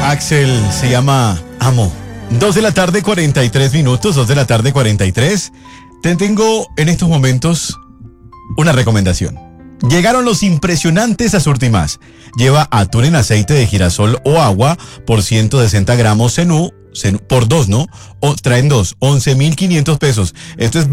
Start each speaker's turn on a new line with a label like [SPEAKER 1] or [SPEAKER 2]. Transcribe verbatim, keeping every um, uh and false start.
[SPEAKER 1] Axel se llama Amo. Dos de la tarde, cuarenta y tres minutos, dos de la tarde, cuarenta y tres. Te tengo en estos momentos una recomendación. Llegaron los impresionantes a Surtimax. Lleva atún en aceite de girasol o agua por ciento sesenta gramos cenú, cenú por dos, ¿no? O traen dos, once mil quinientos pesos. Esto es